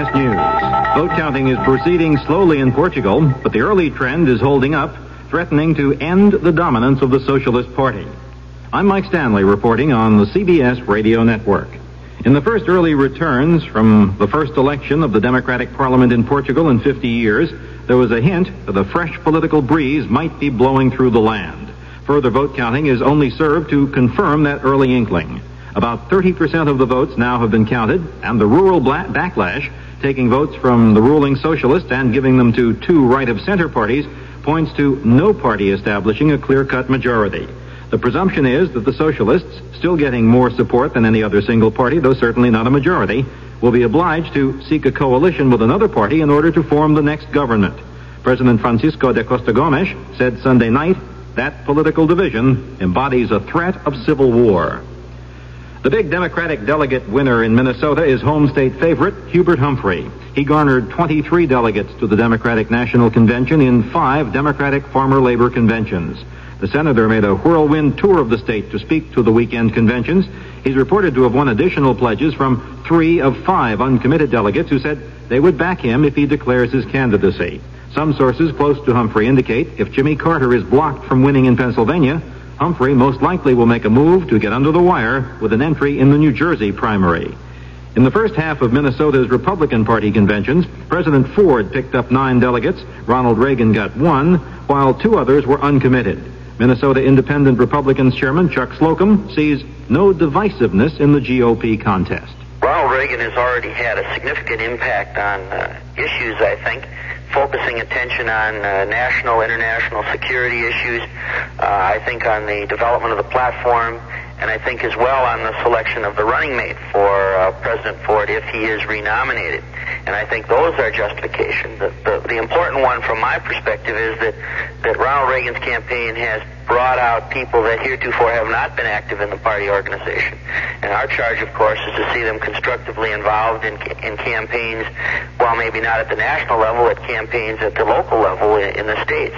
CBS News. Vote counting is proceeding slowly in Portugal, but the early trend is holding up, threatening to end the dominance of the Socialist Party. I'm Mike Stanley reporting on the CBS Radio Network. In the first early returns from the first election of the Democratic Parliament in Portugal in 50 years, there was a hint that a fresh political breeze might be blowing through the land. Further vote counting has only served to confirm that early inkling. About 30% of the votes now have been counted, and the rural backlash, taking votes from the ruling socialists and giving them to two right-of-center parties, points to no party establishing a clear-cut majority. The presumption is that the socialists, still getting more support than any other single party, though certainly not a majority, will be obliged to seek a coalition with another party in order to form the next government. President Francisco de Costa Gomes said Sunday night that political division embodies a threat of civil war. The big Democratic delegate winner in Minnesota is home state favorite Hubert Humphrey. He garnered 23 delegates to the Democratic National Convention in 5 Democratic farmer labor conventions. The senator made a whirlwind tour of the state to speak to the weekend conventions. He's reported to have won additional pledges from 3 of 5 uncommitted delegates who said they would back him if he declares his candidacy. Some sources close to Humphrey indicate if Jimmy Carter is blocked from winning in Pennsylvania, Humphrey most likely will make a move to get under the wire with an entry in the New Jersey primary. In the first half of Minnesota's Republican Party conventions, President Ford picked up 9 delegates, Ronald Reagan got 1, while 2 others were uncommitted. Minnesota Independent Republicans Chairman Chuck Slocum sees no divisiveness in the GOP contest. Ronald Reagan has already had a significant impact on issues, I think, focusing attention on national, international security issues, I think on the development of the platform, and I think as well on the selection of the running mate for President Ford if he is renominated. And I think those are justifications. The important one from my perspective is that Ronald Reagan's campaign has brought out people that heretofore have not been active in the party organization. And our charge, of course, is to see them constructively involved in campaigns, while maybe not at the national level, at campaigns at the local level in the states.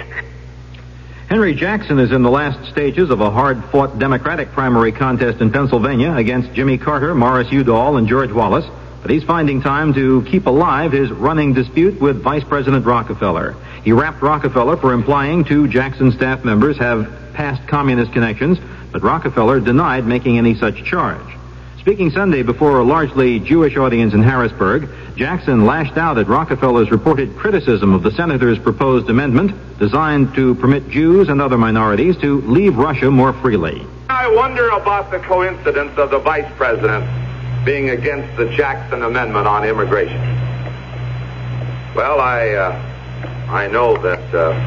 Henry Jackson is in the last stages of a hard-fought Democratic primary contest in Pennsylvania against Jimmy Carter, Morris Udall, and George Wallace, but he's finding time to keep alive his running dispute with Vice President Rockefeller. He rapped Rockefeller for implying 2 Jackson staff members have past communist connections, but Rockefeller denied making any such charge. Speaking Sunday before a largely Jewish audience in Harrisburg, Jackson lashed out at Rockefeller's reported criticism of the senator's proposed amendment designed to permit Jews and other minorities to leave Russia more freely. I wonder about the coincidence of the vice president being against the Jackson Amendment on immigration. Well, I know that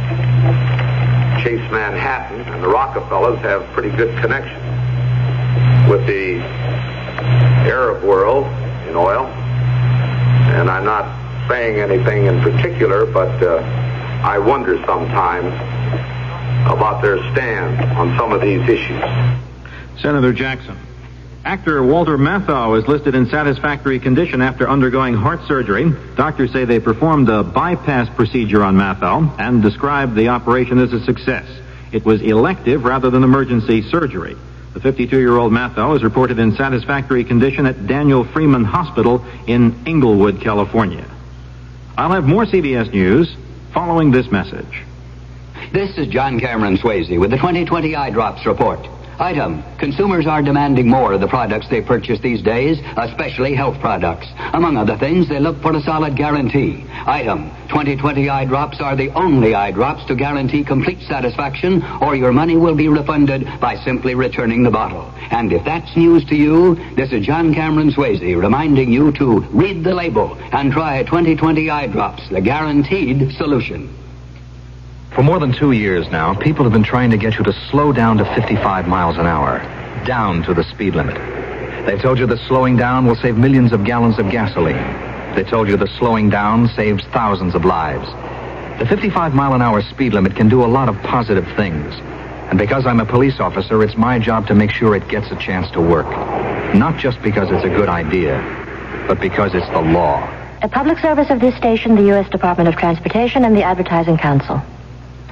Chase Manhattan and the Rockefellers have pretty good connections with the Arab world in oil, and I'm not saying anything in particular, but I wonder sometimes about their stand on some of these issues. Senator Jackson. Actor Walter Matthau is listed in satisfactory condition after undergoing heart surgery. Doctors say they performed a bypass procedure on Matthau and described the operation as a success. It was elective rather than emergency surgery. The 52-year-old Matthau is reported in satisfactory condition at Daniel Freeman Hospital in Inglewood, California. I'll have more CBS News following this message. This is John Cameron Swayze with the 2020 Eye Drops Report. Item: consumers are demanding more of the products they purchase these days, especially health products. Among other things, they look for a solid guarantee. Item: 2020 eye drops are the only eye drops to guarantee complete satisfaction, or your money will be refunded by simply returning the bottle. And if that's news to you, this is John Cameron Swayze reminding you to read the label and try 2020 eye drops, the guaranteed solution. For more than 2 years now, people have been trying to get you to slow down to 55 miles an hour, down to the speed limit. They told you that slowing down will save millions of gallons of gasoline. They told you that slowing down saves thousands of lives. The 55 mile an hour speed limit can do a lot of positive things. And because I'm a police officer, it's my job to make sure it gets a chance to work. Not just because it's a good idea, but because it's the law. A public service of this station, the U.S. Department of Transportation, and the Advertising Council.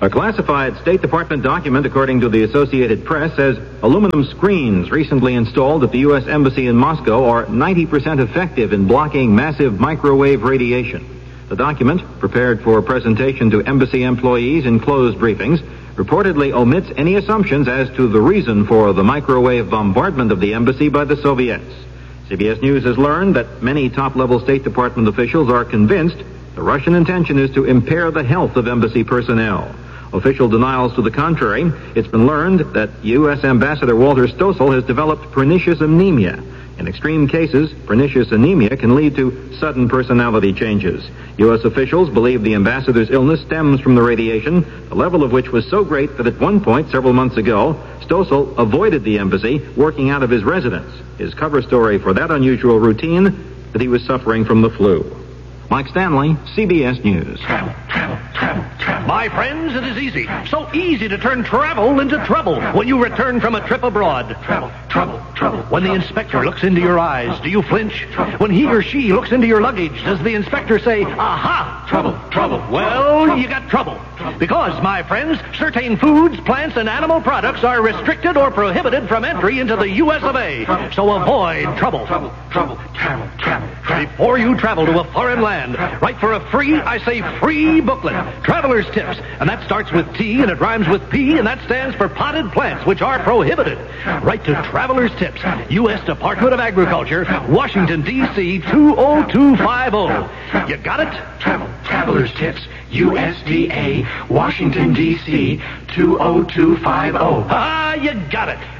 A classified State Department document, according to the Associated Press, says aluminum screens recently installed at the U.S. Embassy in Moscow are 90% effective in blocking massive microwave radiation. The document, prepared for presentation to embassy employees in closed briefings, reportedly omits any assumptions as to the reason for the microwave bombardment of the embassy by the Soviets. CBS News has learned that many top-level State Department officials are convinced the Russian intention is to impair the health of embassy personnel. Official denials to the contrary. It's been learned that U.S. Ambassador Walter Stossel has developed pernicious anemia. In extreme cases, pernicious anemia can lead to sudden personality changes. U.S. officials believe the ambassador's illness stems from the radiation, the level of which was so great that at one point, several months ago, Stossel avoided the embassy, working out of his residence. His cover story for that unusual routine, that he was suffering from the flu. Mike Stanley, CBS News. Travel. My friends, it is easy. So easy to turn travel into trouble when you return from a trip abroad. Trouble. When the inspector looks into your eyes, do you flinch? When he or she looks into your luggage, does the inspector say, aha? Trouble. Well, you got trouble. Because, my friends, certain foods, plants, and animal products are restricted or prohibited from entry into the U.S. of A. So avoid trouble. Travel. Before you travel to a foreign land, write for a free booklet. Traveler's Tips. And that starts with T, and it rhymes with P, and that stands for potted plants, which are prohibited. Write to Traveler's Tips, U.S. Department of Agriculture, Washington, D.C. 20250. You got it? Traveler's Tips, USDA, Washington, D.C. 20250. Ah, you got it.